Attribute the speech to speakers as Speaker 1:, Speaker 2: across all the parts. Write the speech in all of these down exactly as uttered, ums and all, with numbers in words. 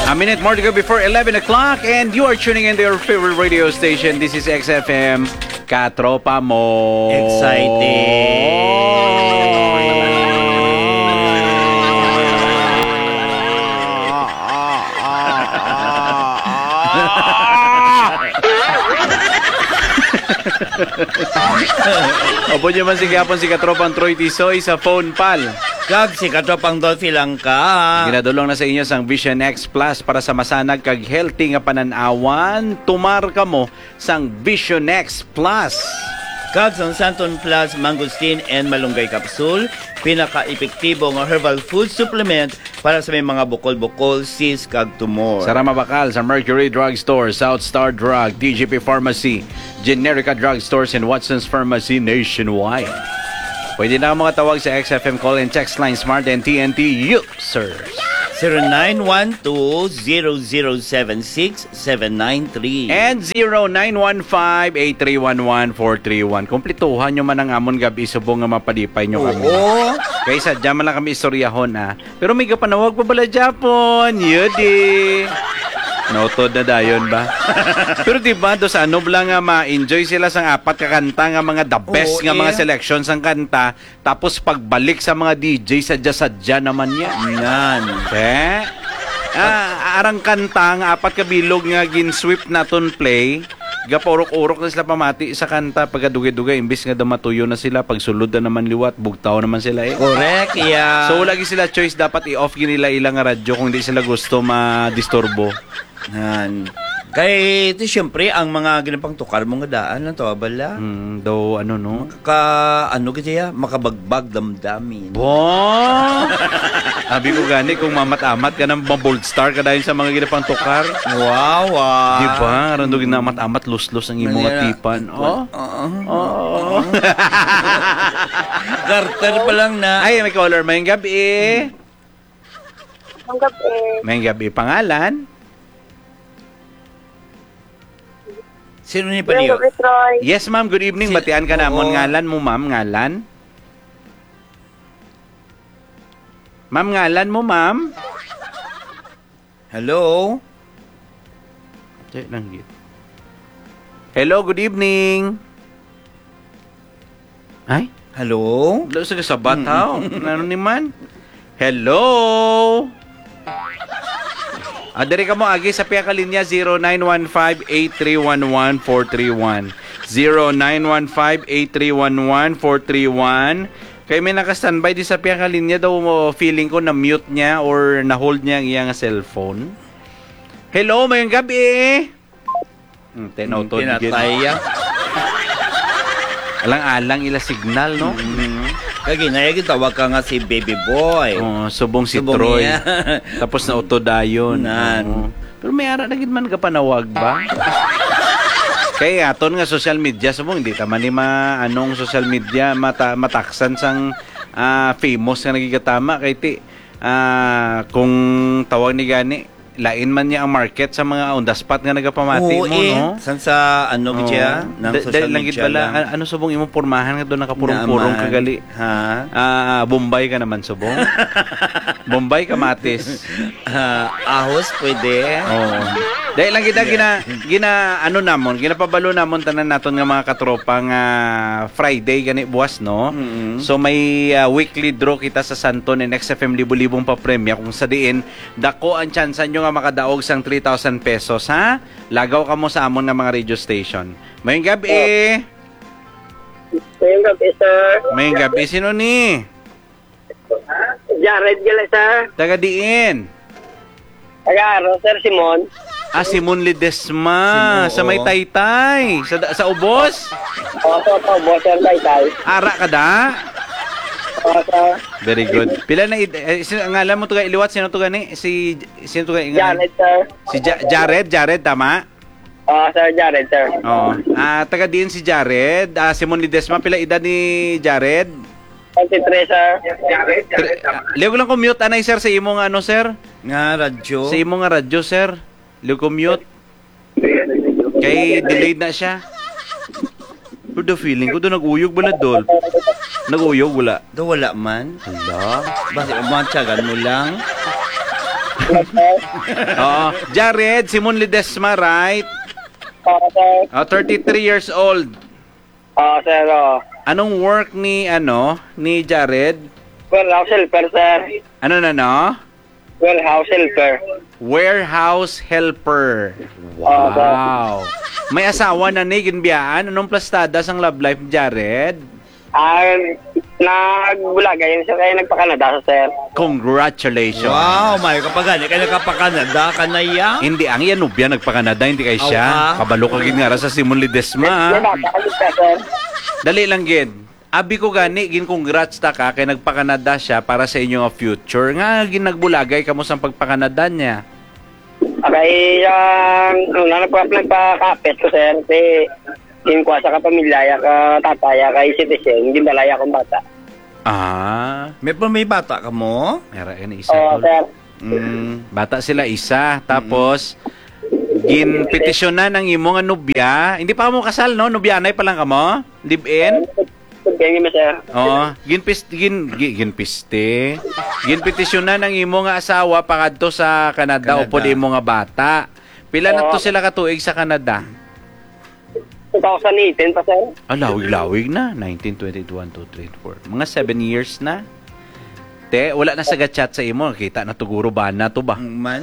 Speaker 1: A minute more to go before eleven o'clock, and you are tuning in to your favorite radio station. This is X F M, Katropa Mo. Opo niyo man si Gapon si Katropang Troy Tisoy sa phone pal.
Speaker 2: Kag si Katropang Dolphy lang ka.
Speaker 1: Ginadulong na sa inyo sang Vision X Plus para sa masanag kag healthy nga pananawan. Tumar ka mo sang Vision X Plus.
Speaker 2: Kag sang Santon Plus Mangosteen and Malunggay Capsule, pinaka-epektibo nga herbal food supplement para sa may mga bukol-bukol, cyst kag tumor.
Speaker 1: Sa Ramabakal, sa Mercury Drug Store, South Star Drug, D G P Pharmacy, Generica Drug Stores, and Watson's Pharmacy nationwide. Pwede na mga tawag sa X F M call and text line Smart and T N T users.
Speaker 2: zero nine one two, zero zero seven six, seven nine three
Speaker 1: and zero nine one five, eight three one one, four three one. Kumplituhan nyo man ang amon gabi subong nga mapadipay nyo kami.
Speaker 2: Oo.
Speaker 1: Kaysa dyan man lang kami istoryahon ha. Pero may kapanawag pa bala Japon. Yudi. Notod na dayon ba? Pero diba, do sa ano lang nga ma-enjoy sila sa apat kakanta nga mga the best
Speaker 2: Oo,
Speaker 1: nga
Speaker 2: eh.
Speaker 1: mga selections ang kanta. Tapos pagbalik sa mga D J, sadya-sadya naman yan.
Speaker 2: Nan.
Speaker 1: Eh? Ah, arang kanta nga apat kabilog nga gin-sweep naton play. Gapaurok-urok na sila pamati sa kanta. Pagkadugay-dugay, imbis nga damatuyo na sila. Pagsulod na naman liwat, bugtaw naman sila eh.
Speaker 2: Correct, yeah.
Speaker 1: So, lagi sila choice. Dapat i-off nila ilang radyo kung di sila gusto ma-disturbo.
Speaker 2: Nan. Kay, ito siyempre, ang mga ginapang tukar mo nga daan lang to, abala.
Speaker 1: Hmm, daw, ano, no?
Speaker 2: Ka, ano kasi ya, makabagbag damdamin.
Speaker 1: Bon! Sabi ko gani, kung mamat-amat ka ng bold star ka dahil sa mga ginapang tukar.
Speaker 2: Wow, wow.
Speaker 1: Diba? Randog na amat-amat, lus-lus ang imong
Speaker 2: Manira.
Speaker 1: atipan. Oh?
Speaker 2: Oo.
Speaker 1: Oh.
Speaker 2: Garter pa lang na.
Speaker 1: Ay, may caller. Mayang gabi.
Speaker 3: Ang gabi.
Speaker 1: Mayang gabi. Pangalan?
Speaker 2: Sino ni
Speaker 3: Ang
Speaker 2: Paliyo?
Speaker 3: gabi, Troy.
Speaker 1: Yes, ma'am. Good evening.
Speaker 2: Si-
Speaker 1: Batian ka na.
Speaker 2: Oo.
Speaker 1: Mon ngalan mo, ma'am. Ngalan? Ma'am, ngalan mo, ma'am?
Speaker 2: Hello?
Speaker 1: Check lang git. Hello, good evening. Ay?
Speaker 2: Hello?
Speaker 1: Hello sa kasabat, ha? Ano ni man? Hello? Ah, dari ka mo, agi, sa piya ka linya, zero nine one five, eight three one one, four three one. zero nine one five, eight three one one, four three one. Kaya may naka-standby di sa piya ka linya daw mo, feeling ko na-mute niya or na-hold niya ang iyang cellphone. Hello, mayong gabi. Hmm, tenauto.
Speaker 2: Tinataya.
Speaker 1: Alang-alang ila signal, no?
Speaker 2: Mm-hmm. Kaya ginaya, gitawag ka nga si Baby Boy.
Speaker 1: Oh, subong si
Speaker 2: Subong
Speaker 1: Troy.
Speaker 2: niya.
Speaker 1: Tapos na utodayon.
Speaker 2: Nan.
Speaker 1: Oo. Pero may ara na gid man ka panawag ba? Kaya aton nga social media subong hindi taman ni ma anong social media mata, mataksan sang ah, famous nga nagigatama kay ti ah, kung tawag ni gani lain man niya ang market sa mga on the spot nga nagapamati
Speaker 2: Oo,
Speaker 1: mo,
Speaker 2: eh.
Speaker 1: no?
Speaker 2: San sa ano gitya? Ng
Speaker 1: Da-
Speaker 2: social
Speaker 1: dahil lang gid
Speaker 2: media
Speaker 1: pala,
Speaker 2: lang.
Speaker 1: a- ano subong imo pormahan nga doon nakapurong-purong
Speaker 2: Naman.
Speaker 1: kagali.
Speaker 2: Ha?
Speaker 1: Ah, Bombay ka naman subong. Bombay kamatis.
Speaker 2: Ah, ahos pwede.
Speaker 1: Oo. Dahil lang kita gina gina ano namon, ginapabalo namon tanan naton nga mga katropa nga Friday gani buwas no.
Speaker 2: Mm-hmm.
Speaker 1: So may uh, weekly draw kita sa Santon and X F M libo-libong pa premya kung sa diin dako ang chance nyo nga makadaog sang three thousand pesos ha. Lagaw ka mo sa amon nga mga radio station. Mayong gabi.
Speaker 3: Ang gabi, sir.
Speaker 1: Mayong gabi sino ni?
Speaker 3: Jared gala, sir.
Speaker 1: Taga diin.
Speaker 3: Taga-araw, sir, Simon.
Speaker 1: Ah, Simon Ledesma
Speaker 2: Simon,
Speaker 1: sa may
Speaker 2: oo.
Speaker 1: Taytay. Sa sa Ubos.
Speaker 3: Opo, opo, boss, sir, tay-tay.
Speaker 1: Ara ka da?
Speaker 3: Opo, sir.
Speaker 1: Very good. Pila na id- eh, sino ang alam mo to ga iliwat sino to gani? Si sino to ga
Speaker 3: Jared, sir.
Speaker 1: Si Ja- Jared, Jared tama?
Speaker 3: Oo, sir, Jared, sir.
Speaker 1: Oo. Ah, taga din si Jared. Ah, Simon Ledesma pila edad ni Jared?
Speaker 3: twenty-three, sir.
Speaker 1: Tre- ah, Liog lang ko mute anay sir sa imong ano sir?
Speaker 2: Nga radyo.
Speaker 1: Sa imong nga radyo sir. Liog ko mute. Kay delayed na siya. Pero the feeling ko doon nag-uyog ba na dol? Nag-uyog wala.
Speaker 2: Do wala man.
Speaker 1: Hala.
Speaker 2: Basi umatsagan mo lang.
Speaker 3: sir.
Speaker 1: Oo. Jared, Simon Ledesma, right?
Speaker 3: Oo, sir.
Speaker 1: Oh, thirty-three years old.
Speaker 3: Oo, sir. Oo.
Speaker 1: Anong work ni, ano, ni Jared?
Speaker 3: Warehouse helper, sir.
Speaker 1: Ano na, no?
Speaker 3: Warehouse helper.
Speaker 1: Warehouse helper.
Speaker 3: Oo, sir.
Speaker 1: Wow. May asawa na ni ginbiyaan. Anong plastada sang love life, Jared?
Speaker 3: Ah, nagbulaga yun, sir. Kaya nagpa-Canada, sir.
Speaker 1: Congratulations.
Speaker 2: Wow, may kapag ka nakapakanada ka na ya.
Speaker 1: Hindi, ang yan, nubya, nagpa-Canada, hindi kay siya.
Speaker 2: Aw, ah.
Speaker 1: Kabalo ka gin nga ra sa Simon Ledesma.
Speaker 3: May bata ka dito, sir.
Speaker 1: Dali lang gid. Abi ko gani, gin congrats ta ka, kay nagpa-Canada siya para sa inyong future. Nga, gin nagbulagay kamo sa pagpa-Canada niya.
Speaker 3: Okay, yung, ano na, nagpa- nagpa-kapit ko, sir. Kasi, kinukuha sa kapamilya, ka tataya, kay citizen, hindi balaya akong bata.
Speaker 1: Ah,
Speaker 2: May pa may bata ka mo?
Speaker 1: meron yan isa.
Speaker 3: Oo,
Speaker 1: tol.
Speaker 3: sir.
Speaker 1: Mm, bata sila isa. Tapos, gin petisyonan ng imong nubya. Hindi pa mo kasal, no? Nubyanay pa lang kamo? Live-in?
Speaker 3: Sabihin mo, sir.
Speaker 1: Oo. Gin pis gin gi- gin piste. Gin petisyonan ng imo nga asawa pakadto sa Canada,
Speaker 2: Canada.
Speaker 1: upod imo nga bata. Pila na to
Speaker 3: Oo.
Speaker 1: sila ka tuig sa Canada?
Speaker 3: twenty eighteen pa, sir.
Speaker 1: Ah, lawig-lawig na. nineteen, twenty, twenty-one, two, three, four. Mga seven years na. Te, wala na sa chat sa imo. Kita na tuguro ba na to ba?
Speaker 2: Man?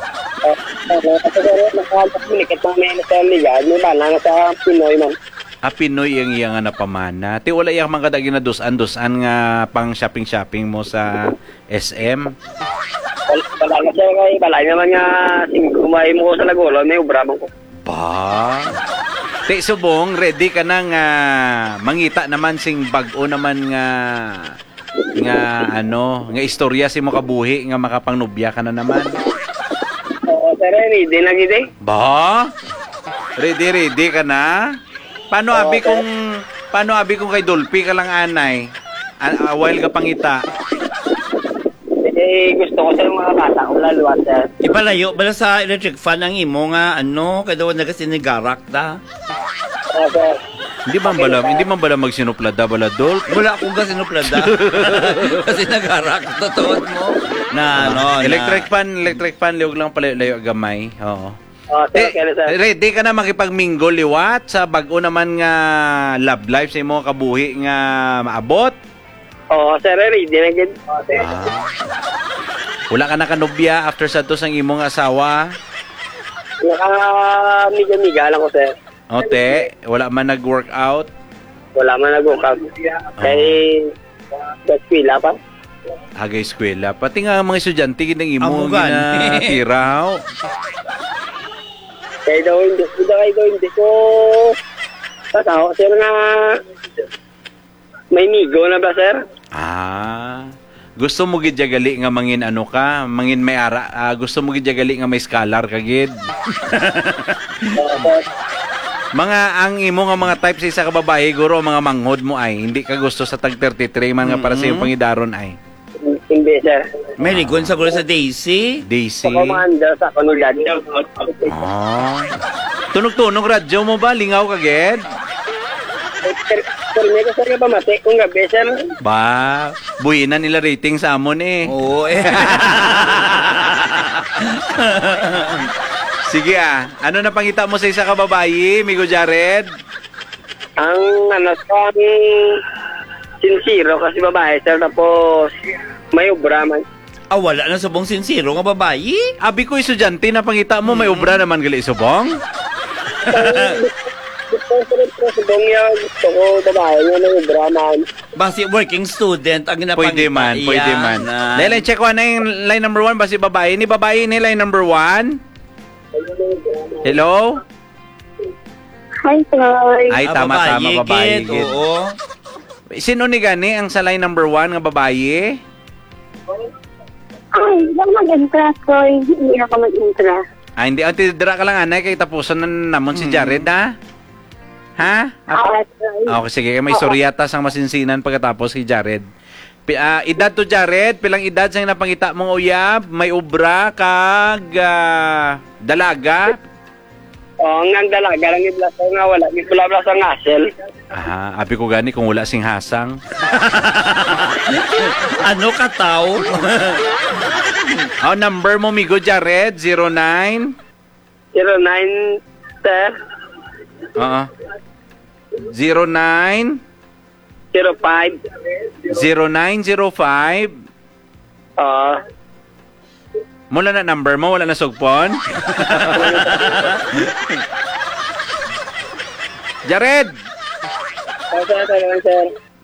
Speaker 3: Oo, kasi sir, nakakomunikate mo may sa liga, may bala na sa Pinoy, man.
Speaker 1: Ah, Pinoy yung iya nga napamana. Ti, wala yung mga kadagi na dusan-dusan nga pang shopping-shopping mo sa S M.
Speaker 3: Wala wala na, sir, kay balay naman nga, kumay mo ko sa Lagolo, may ubra mo ko.
Speaker 1: Ba? Ti, subong, ready ka na nga mangita naman sing bag-o naman nga nga ano, nga istorya si mo kabuhi nga makapangnubya ka na naman.
Speaker 3: Oo, sir, ready na gid eh.
Speaker 1: Ba? Ready, ready ka na? Paano
Speaker 3: Oo,
Speaker 1: abi
Speaker 3: sir.
Speaker 1: kung paano abi kung kay Dolphy ka lang anay? A- awal ka pangita.
Speaker 3: Eh, gusto ko sa mga bata, kung laluwa, sir.
Speaker 2: Ipalayo, bala sa electric fan ang imo nga, ano, kaya daw nagasinigarak ta.
Speaker 3: Oo, sir.
Speaker 1: Hindi man bala, hindi man bala magsinuplada bala Dolph.
Speaker 2: Wala akong gasinuplada. Kasi nagarak, totoo mo. Na, ano, na...
Speaker 1: Electric fan, electric fan liog lang pala layo gamay. Oo.
Speaker 3: Oo, sir,
Speaker 1: Eh,
Speaker 3: kaya, sir.
Speaker 1: ready ka na makipagmingo liwat sa bag-o naman nga love life sa imo kabuhi nga maabot?
Speaker 3: Oo, sir, ready na gid. Oo, sir.
Speaker 1: Ah. Wala ka na kanubya after sa to sang imong asawa?
Speaker 3: Naka-miga-miga lang ko, sir.
Speaker 1: Ote, wala man nag-workout?
Speaker 3: Wala man nag-workout. Kay, sa eskwela pa.
Speaker 1: Agay eskwela. Pati nga mga estudyante ginang imo
Speaker 2: Amugan.
Speaker 1: ginatiraw.
Speaker 3: Kaya daw hindi, hindi kaya daw hindi ko tatawa. Sir nga, may migo na ba, sir?
Speaker 1: Ah. Gusto mo gid jagali nga mangin ano ka, mangin may ara, ah, gusto mo gid jagali nga may scholar ka gid.
Speaker 3: Oo, sir.
Speaker 1: Mga ang imo nga mga type sa isa ka babae, guro mga manghod mo ay hindi ka gusto sa tag thirty-three man nga para sa iyong pangidaron ay.
Speaker 3: Hindi, sir.
Speaker 2: May ligon sa gulo sa Daisy.
Speaker 1: Daisy.
Speaker 3: Sa commander sa komunidad.
Speaker 1: Ah. Tunog-tunog radyo mo ba? Lingaw ka gid?
Speaker 3: Sir, sir, may ko, sir, nga ba mati? Kung gabi, sir.
Speaker 1: Ba, buhi na nila rating sa amon eh.
Speaker 2: Oo, eh.
Speaker 1: Sige ah, ano na pangita mo sa isa ka babae, Migo Jared?
Speaker 3: Ang, ano, sa ang sincero kasi babae, sir. Tapos, may ubra man.
Speaker 2: Ah, wala na subong sincero nga babae.
Speaker 1: Abi ko estudyante na pangita mo, may obra naman gali subong.
Speaker 3: Gusto ko, sir, pero sa bongya, gusto ko babae nga may ubra man.
Speaker 2: Basi working student ang ginapangita.
Speaker 1: Pwede man, pwede
Speaker 2: Iyan,
Speaker 1: man.
Speaker 2: ah.
Speaker 1: Dahil check ko na yung line number one, basi babae. Ni babae ni line number one? Hello?
Speaker 3: Hi, sir.
Speaker 1: Ay,
Speaker 2: Ah,
Speaker 1: tama-tama, babae.
Speaker 2: gid,
Speaker 1: gid.
Speaker 2: Oo.
Speaker 1: Sino ni gani ang sa line number one nga babae?
Speaker 4: Ay, lang mag-interest ko. Hindi ako mag-interest.
Speaker 1: Ah, hindi. Ante, dira ka lang, anay. Kay tapusan na namon si Jared, ha? Ha? Apa?
Speaker 4: Ah,
Speaker 1: Okay, sige. May suryatas ang masinsinan pagkatapos si Jared. Pi- ah, edad to Jared, pilang edad sa napangita mong uyab, may ubra, kag ah, dalaga.
Speaker 3: O, ang dalaga lang iblaso nga wala. Ibulablas ang asel.
Speaker 1: Aha, abi ko gani kung wala sing hasang.
Speaker 2: Ano ka tao?
Speaker 1: Oh, number mo, Migo Jared, zero nine.
Speaker 3: zero nine, sir.
Speaker 1: Oo. zero nine.
Speaker 3: zero five.
Speaker 1: zero nine zero five.
Speaker 3: O,
Speaker 1: Mula na number mo, wala na sugpon. Jared!
Speaker 3: sir, sir, sir, sir.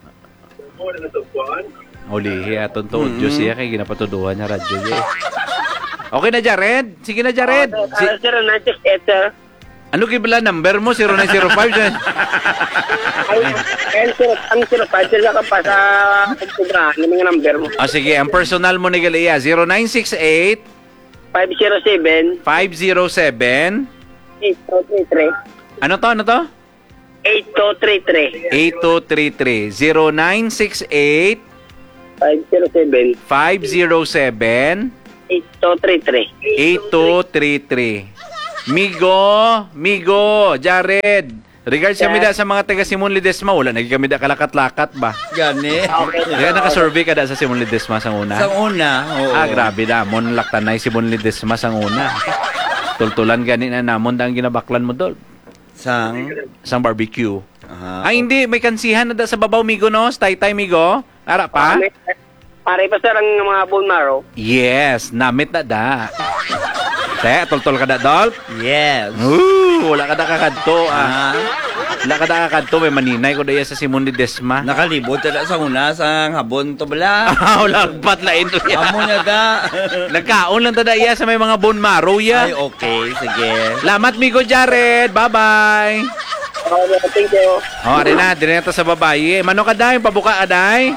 Speaker 1: Ulihi, atong tuod Diyos siya, kay ginapatuduhan niya radyo niya. Okay na, Jared? Sige na, Jared. Si,
Speaker 3: Ah, zero nine six eight, sir.
Speaker 1: ano kibla number mo? zero nine zero five dyan.
Speaker 3: Ay, ay, zero, ang zero five, sir, ka pa sa kumpugrahan ng mga number mo.
Speaker 1: O sige, ang personal mo ni Galia, zero nine six eight
Speaker 3: five zero seven,
Speaker 1: five zero seven.
Speaker 3: eight two three three.
Speaker 1: Ano to? Ano to?
Speaker 3: eight two three three.
Speaker 1: eight two three three. zero nine six eight
Speaker 3: five zero seven,
Speaker 1: five zero seven
Speaker 3: eight two three three.
Speaker 1: eight two three three. Migo, Migo, Jared. Regards kami da sa mga taga Simon Ledesma, wala naging kami da kalakat-lakat ba?
Speaker 2: Gani.
Speaker 1: Kaya naka-survey ka da sa Simon Ledesma sang una.
Speaker 2: Sa una, oo.
Speaker 1: Ah, grabe da. Mon laktanay Simon Ledesma sang una. Tultulan gani na namon da ang ginabaklan mo dol.
Speaker 2: Sang?
Speaker 1: Sang barbecue.
Speaker 2: Aha.
Speaker 1: Ay, hindi. May kansihan na da sa babaw, Migo, no? Tay-tay, Migo. Ara pa?
Speaker 3: Pare pa, sir, ang mga bone marrow.
Speaker 1: Yes. Namit na da. Te, tol-tol ka da, Dol?
Speaker 2: Yes.
Speaker 1: Ooh, wala ka da kakadto, ah.
Speaker 2: Ah,
Speaker 1: Wala ka da kakadto. May maninay ko da yan sa Simon Ledesma.
Speaker 2: nakalibot tala sa una sang habon to bala.
Speaker 1: Ah, wala patlain to yan.
Speaker 2: Amo niya ga.
Speaker 1: Nagkaon lang tada iya sa may mga bone marrow ya.
Speaker 2: Ay, okay, sige.
Speaker 1: Lamat, Migo Jared. Bye-bye.
Speaker 3: Okay, thank you.
Speaker 1: Oh, ari na, dire na to sa babae. Mano ka day, pabuka aday.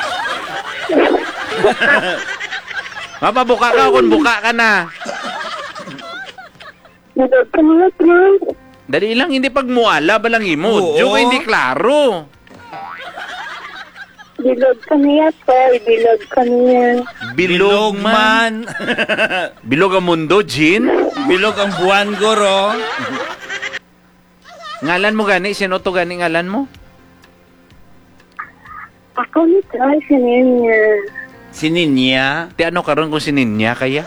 Speaker 1: Mapabuka ka kung buka ka na.
Speaker 4: Bilog ka niya, Troy.
Speaker 1: Dali lang hindi pagmuala balang imo.
Speaker 2: Oo.
Speaker 1: Diyo ka hindi klaro.
Speaker 4: Bilog ka niya, Troy. Bilog ka niya.
Speaker 1: Bilog man. Bilog ang mundo, Jean.
Speaker 2: Bilog ang buwan, goro.
Speaker 1: Ngalan mo gani, sino to gani ngalan mo?
Speaker 4: Ako ni Troy, sinin niya.
Speaker 2: Si Ninya.
Speaker 1: Ti ano karon kung sininya kaya?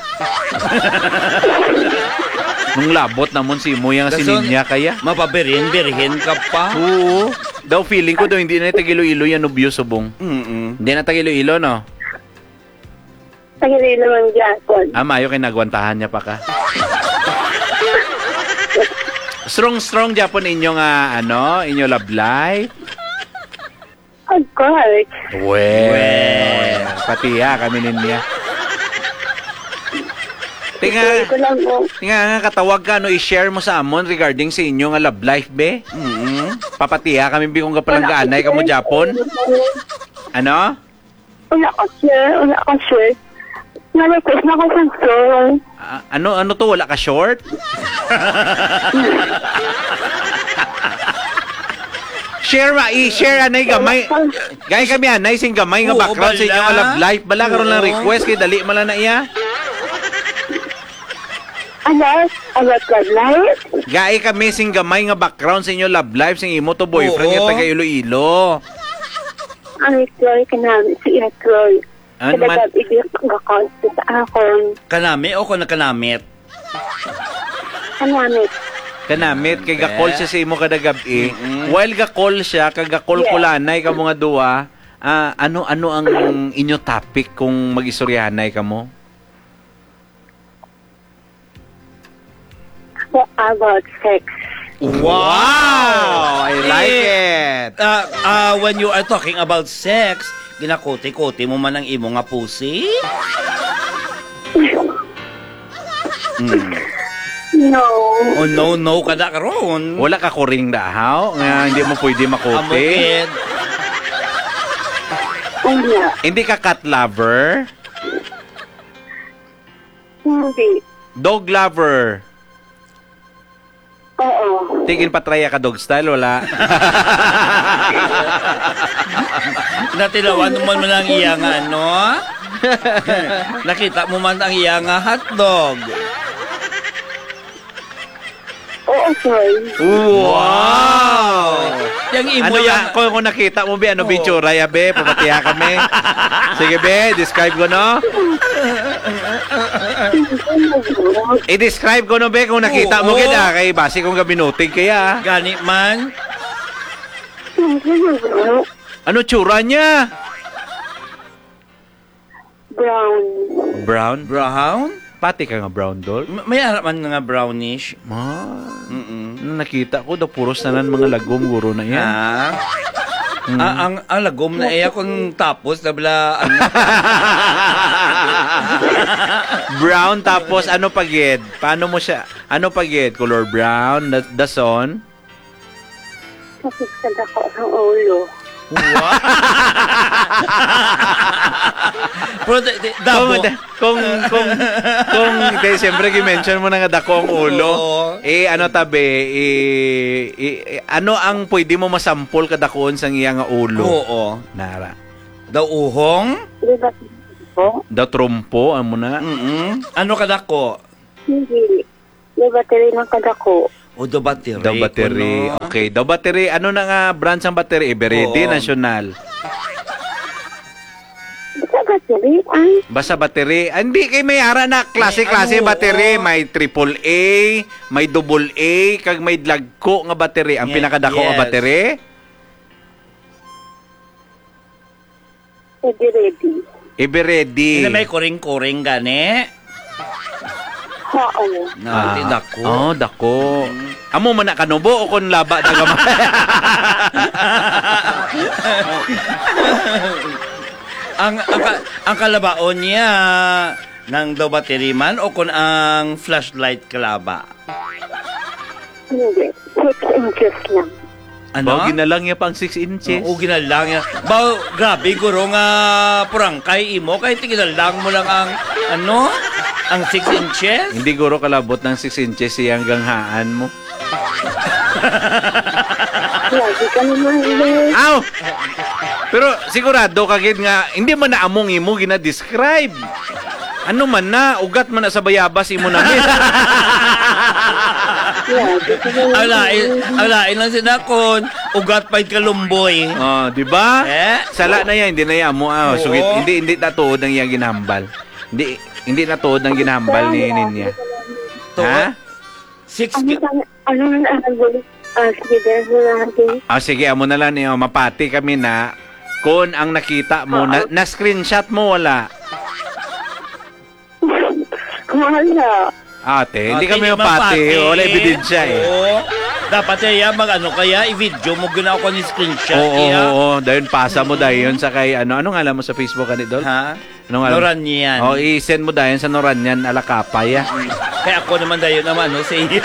Speaker 1: Nung labot namon si mo yung
Speaker 2: Kaso,
Speaker 1: sininya kaya?
Speaker 2: Mapabirin-birhin ka pa.
Speaker 1: Oo. Daw feeling ko daw hindi na tagilo-ilo yan nubyo subong.
Speaker 2: Mm-mm.
Speaker 1: Hindi na tagilo-ilo, no?
Speaker 4: Pagili naman Jason.
Speaker 1: Ah, mayo kay nagwantahan niya pa ka. strong strong Japon inyong ah, ano, inyo love life.
Speaker 4: Of course.
Speaker 1: Well, pati ya kami niya. Tinga,
Speaker 4: Troy ko lang mo.
Speaker 1: tinga nga katawag ka no i-share mo sa amon regarding sa inyo nga love life be.
Speaker 2: Mm-mm.
Speaker 1: Papatiya kami bi kung kapalang gaanay ka mo Japon. Ano?
Speaker 4: Wala ko sure. Wala ko sure. Na-request na ko sa sure.
Speaker 1: Ah, ano ano to wala ka short? Share ma, i-share anay gamay. Gay kami anay sing gamay nga
Speaker 2: Oo,
Speaker 1: background sa
Speaker 2: bala.
Speaker 1: inyo nga love life. Bala karon lang
Speaker 2: Oo.
Speaker 1: request kay dali man lang na iya.
Speaker 4: Alas, alas ka life.
Speaker 1: Gay kami sing gamay nga background sa inyo love life sing imo to boyfriend
Speaker 2: Oo.
Speaker 1: nga taga Iloilo.
Speaker 4: Ang Troy ka namin. Si Ina Troy.
Speaker 1: Ano man?
Speaker 4: Kadagad idiyak nga konti sa akon.
Speaker 2: Kanami o ko nakanamit?
Speaker 4: Kanamit.
Speaker 1: Kanamit kay gakol siya sa imo kada gabi.
Speaker 2: Mm-mm.
Speaker 1: While gakol siya kag gakol
Speaker 4: Yeah.
Speaker 1: kulanay ka mga duwa. Ah, ano ano ang inyo topic kung mag-istoryahanay ka mo?
Speaker 4: What about sex?
Speaker 1: Wow! I like
Speaker 2: Eh,
Speaker 1: it.
Speaker 2: Uh, uh, when you are talking about sex, ginakote-kote mo man ang imo nga pusi? Mm.
Speaker 4: No.
Speaker 2: Oh no, no kada karon.
Speaker 1: Wala ka kuring dahaw nga hindi mo pwede makote.
Speaker 2: Amokid.
Speaker 4: Wala.
Speaker 1: Hindi ka cat lover,
Speaker 4: Hindi.
Speaker 1: dog lover.
Speaker 4: Oo.
Speaker 1: Tigil patraya ka dog style, wala.
Speaker 2: Natilawan mo man ang iya nga ano? Nakita mo man ang iya nga hotdog.
Speaker 4: Oo Asoy.
Speaker 1: Wow!
Speaker 2: Yung imo
Speaker 1: Ano
Speaker 2: yung...
Speaker 1: yan? Kung, kung nakita mo, be, ano,
Speaker 2: Oo.
Speaker 1: be, tsura ya, be? Pumatiya kami. Sige, be, describe ko, no? I-describe ko, no, be, kung nakita mo,
Speaker 2: Oo.
Speaker 1: kita, kay base kung gabinutig kaya.
Speaker 2: Gani man.
Speaker 1: Ano tsura niya?
Speaker 4: Brown.
Speaker 1: Brown?
Speaker 2: Brown?
Speaker 1: Pati ka nga brown doll?
Speaker 2: M- May harap man nga brownish.
Speaker 1: Ah,
Speaker 2: Mm-mm.
Speaker 1: nung nakita ko, daw puros na lang mga lagom guro na yan.
Speaker 2: Ha? Ah, ang, ang lagom na iya kung tapos na bala, ano,
Speaker 1: Brown tapos ano pagid? Paano mo siya? Ano pagid? Color brown, da- dason?
Speaker 4: Kapit sa dako ng ulo.
Speaker 2: Wow. Pero di- di- dabo.
Speaker 1: Kung, kung, kung, kung, de, siyempre, gi-mention mo na nga dako ang ulo.
Speaker 2: Oo.
Speaker 1: Eh, ano tabi, eh, eh, eh, ano ang pwede mo masampol kadakoon sa iya nga ulo?
Speaker 2: Oo.
Speaker 1: Nara.
Speaker 2: Daw uhong?
Speaker 4: Di ba po?
Speaker 1: Da trompo, ano mo na?
Speaker 2: Mm-mm. Ano kadako?
Speaker 4: Hindi. Di ba tiri ng kadako?
Speaker 2: O do battery.
Speaker 1: Daw battery.
Speaker 2: kuno.
Speaker 1: Okay, daw battery. Ano na nga brands ang battery? Eveready,
Speaker 2: Oo.
Speaker 1: National.
Speaker 4: Di ba tiri? Ay,
Speaker 1: Basta battery. Ah, hindi, kay may ara na klase-klase
Speaker 2: ano,
Speaker 1: battery.
Speaker 2: oo.
Speaker 1: May triple A, may double A, kag may lagko nga battery. Ang
Speaker 2: Yes,
Speaker 1: pinakadako nga
Speaker 2: yes.
Speaker 1: battery?
Speaker 4: ready ready.
Speaker 1: Eveready.
Speaker 2: Ina may kuring-kuring gani.
Speaker 4: Oo.
Speaker 2: Na, di dako.
Speaker 1: Oh, dako. Amo man na kanubo o kon laba na gamay.
Speaker 2: ang ang, ka- ang kalabaon niya ng daw battery man o kung ang flashlight kalaba.
Speaker 4: Hindi. Six inches lang.
Speaker 2: Ano?
Speaker 1: Bawagin na lang niya pang six inches.
Speaker 2: Oo, ginalang yan. Baw, grabe, guro nga purangkay imo. Kahit ginalang mo lang ang, ano, ang six inches.
Speaker 1: Hindi guro kalabot ng six inches siyang ganghaan mo.
Speaker 4: Lagi ka naman ulit.
Speaker 1: Aw! Pero sigurado kagid nga hindi man na among imo gina-describe. Ano man na, ugat man na sa bayabas imo namin.
Speaker 4: Lagi ka naman
Speaker 2: Ang lain, ang lain lang sinakon. Ugat pa'y kalumboy.
Speaker 1: Oh, di ba?
Speaker 2: Eh?
Speaker 1: Sala na yan, hindi na yan mo. Ah,
Speaker 2: Oo.
Speaker 1: sugit, hindi hindi natuod ang iyang ginahambal. Hindi hindi natuod ang ginahambal ni Ninya.
Speaker 2: To,
Speaker 1: Ha?
Speaker 2: Six,
Speaker 4: Ano
Speaker 2: ki-
Speaker 4: ka ano na ang ulit? Ah, sige, dahil mo natin.
Speaker 1: Ah, sige, amo na lang niyo, mapati kami na kung ang nakita mo, na, na screenshot mo wala.
Speaker 4: Wala.
Speaker 1: Ate, hindi
Speaker 2: Ate,
Speaker 1: kami
Speaker 2: di
Speaker 1: mapati.
Speaker 2: mapati.
Speaker 1: Wala ebidensya eh.
Speaker 2: Oo. Dapat kaya mag-ano kaya, i-video mo ginawa ko ni screenshot.
Speaker 1: Oo, oo,
Speaker 2: kaya.
Speaker 1: oo. Dahil pasa mo dahil yun sa kay, ano, ano nga alam mo sa Facebook ka Dol?
Speaker 2: Ha?
Speaker 1: Ano nga alam?
Speaker 2: Noran yan.
Speaker 1: Oh, i-send mo dahil sa Noranyan, alakapay, ah.
Speaker 2: Kaya ako naman dayon naman, no, sa iya.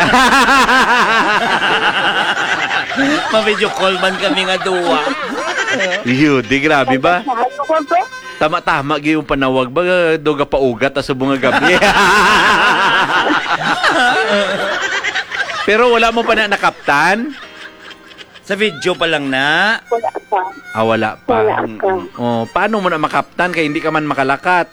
Speaker 2: Ma-video call man kami nga duwa.
Speaker 1: Yudi, grabe ba?
Speaker 4: Mahal mo ko ba?
Speaker 1: Tama-tama, yung panawag ba? Doga pa ugat, as bunga gabi. Pero wala mo pa na nakaptan?
Speaker 2: Sa video pa lang na.
Speaker 4: Wala pa.
Speaker 1: Ah, wala pa.
Speaker 4: Wala ka.
Speaker 1: Oh, paano mo na makaptan kaya hindi ka man makalakat?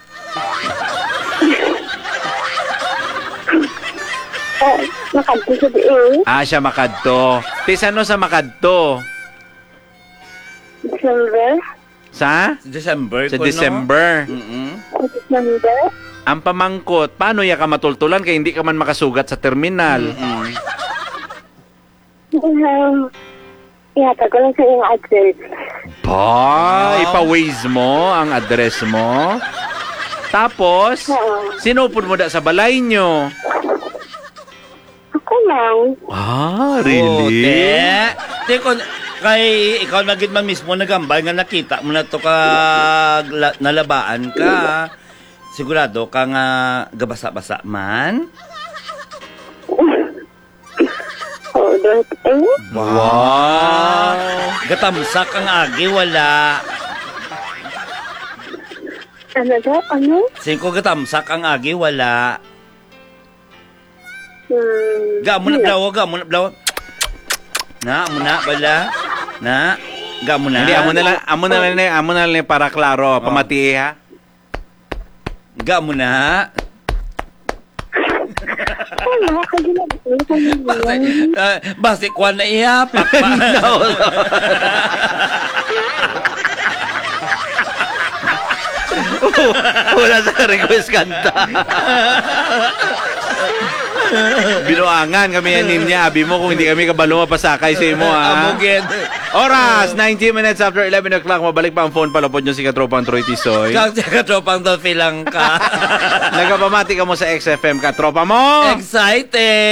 Speaker 4: Oh, nakanto sa diin.
Speaker 1: Ah, siya makadto. Tis ano sa makadto?
Speaker 4: December.
Speaker 1: Sa?
Speaker 2: December
Speaker 1: Sa
Speaker 2: ko,
Speaker 1: December.
Speaker 2: No? Mm-mm.
Speaker 4: December.
Speaker 1: Ang pamangkot, paano ya ka matultulan kaya hindi ka man makasugat sa terminal?
Speaker 2: Mm-mm.
Speaker 4: Um, Ihatag ko lang sa iyong address.
Speaker 1: Ba,
Speaker 2: Wow.
Speaker 1: ipa-waze mo ang address mo. Tapos,
Speaker 4: Oo.
Speaker 1: sinupod mo da sa balay nyo.
Speaker 4: Ako lang.
Speaker 1: Ah,
Speaker 2: Oh,
Speaker 1: really?
Speaker 2: te. Te, kung, kay ikaw nagit man mismo nagambal nga nakita mo na to ka la, nalabaan ka. Sigurado ka nga gabasa-basa man.
Speaker 4: Oh, don't eh.
Speaker 1: Wow.
Speaker 2: Gatamsak ang agi, wala.
Speaker 4: Ano daw? Ano?
Speaker 2: Singko gatamsak ang agi, wala.
Speaker 4: Hmm.
Speaker 2: Ga mo na blawa, ga mo na blawa. Na, mo na, bala. Na, ga mo na.
Speaker 1: Hindi, amo na lang, amo na lang, amo na lang para klaro. Pamati ha.
Speaker 2: Ga mo na.
Speaker 4: Wala ka ginagawa sa inyo.
Speaker 2: Ah, basi kwan na iya. Pakpa.
Speaker 1: Wala sa request kanta. Binuangan kami yan niya. Abi mo kung hindi kami kabalo mapasakay sa imo ha.
Speaker 2: Amugin.
Speaker 1: Oras, nineteen minutes after eleven o'clock. Mabalik pa ang phone palapod nyo si Katropang Troy Tisoy.
Speaker 2: Kang siya katropang dolphin lang ka.
Speaker 1: Nagapamati ka mo sa X F M, Katropa mo.
Speaker 2: Excited!